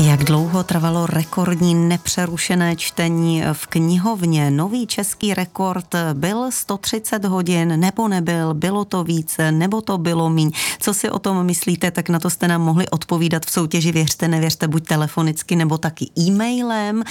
Jak dlouho trvalo rekordní nepřerušené čtení v knihovně? Nový český rekord byl 130 hodin, nebo nebyl, bylo to více, nebo to bylo míň. Co si o tom myslíte, tak na to jste nám mohli odpovídat v soutěži Věřte, nevěřte, buď telefonicky, nebo taky e-mailem,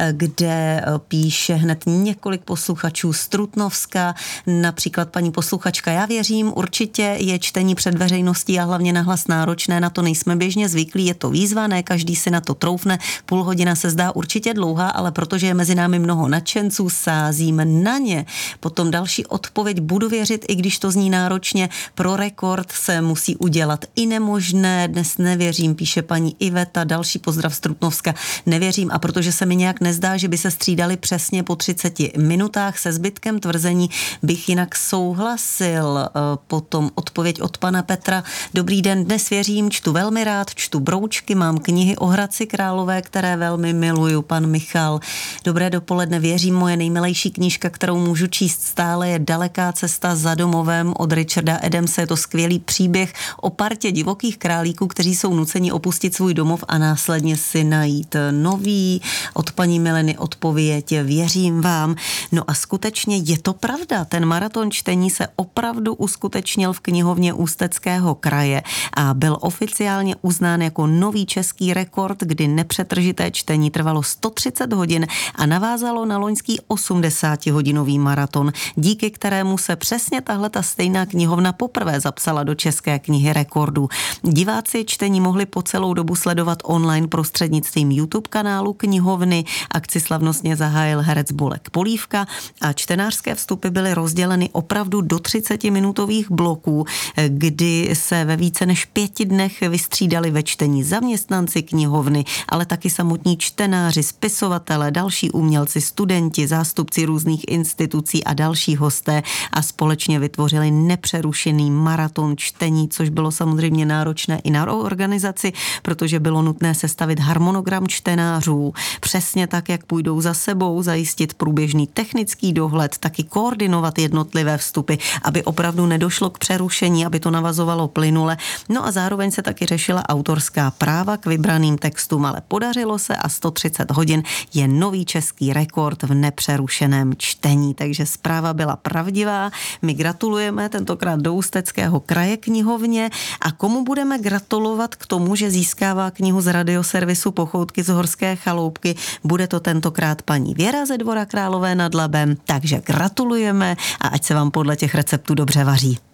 kde píše hned několik posluchačů z Trutnovska, například paní posluchačka: já věřím, určitě je čtení před veřejností a hlavně nahlas náročné, na to nejsme běžně zvyklí, je to výzva, ne každý si na to troufne, půl hodina se zdá určitě dlouhá, ale protože je mezi námi mnoho nadšenců, sázím na ně. Potom další odpověď: budu věřit, i když to zní náročně, pro rekord se musí udělat i nemožné, dnes nevěřím, píše paní Iveta, další pozdrav z Trutnovska, nevěřím, a protože se mi nějak nezdá, že by se střídali přesně po 30 minutách, se zbytkem tvrzení bych jinak souhlasil. Potom odpověď od pana Petra: dobrý den, dnes věřím, čtu velmi rád, čtu broučky, mám knihy o Hradci Králové, které velmi miluju. Pan Michal: dobré dopoledne, věřím, moje nejmilejší knížka, kterou můžu číst stále, je Daleká cesta za domovem od Richarda Adamse. Je to skvělý příběh o partě divokých králíků, kteří jsou nuceni opustit svůj domov a následně si najít nový. Od paní Mileny odpověď: věřím vám. No a skutečně je to pravda, ten maraton čtení se opravdu uskutečnil v knihovně Ústeckého kraje a byl oficiálně uznán jako nový český rekord, kdy nepřetržité čtení trvalo 130 hodin a navázalo na loňský 80-hodinový maraton, díky kterému se přesně tahleta stejná knihovna poprvé zapsala do České knihy rekordů. Diváci čtení mohli po celou dobu sledovat online prostřednictvím YouTube kanálu knihovny. Akci slavnostně zahájil herec Bolek Polívka a čtenářské vstupy byly rozděleny opravdu do 30-minutových bloků, kdy se ve více než 5 dnech vystřídali ve čtení zaměstnanci knihovny, ale taky samotní čtenáři, spisovatelé, další umělci, studenti, zástupci různých institucí a další hosté a společně vytvořili nepřerušený maraton čtení, což bylo samozřejmě náročné i na organizaci, protože bylo nutné sestavit harmonogram čtenářů, přesně tak, jak půjdou za sebou, zajistit průběžný technický dohled, taky koordinovat jednotlivé vstupy, aby opravdu nedošlo k přerušení, aby to navazovalo plynule. No a zároveň se taky řešila autorská práva k vybraným textům, ale podařilo se a 130 hodin je nový český rekord v nepřerušeném čtení. Takže zpráva byla pravdivá. My gratulujeme tentokrát do Ústeckého kraje knihovně a komu budeme gratulovat k tomu, že získává knihu z radioservisu Pochoutky z Horské chaloupky. Bude to tentokrát paní Věra ze Dvora Králové nad Labem, takže gratulujeme a ať se vám podle těch receptů dobře vaří.